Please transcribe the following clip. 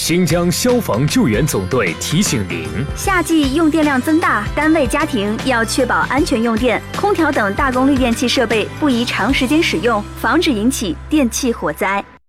新疆消防救援总队提醒您： 夏季用电量增大，单位家庭要确保安全用电，空调等大功率电器设备不宜长时间使用，防止引起电器火灾。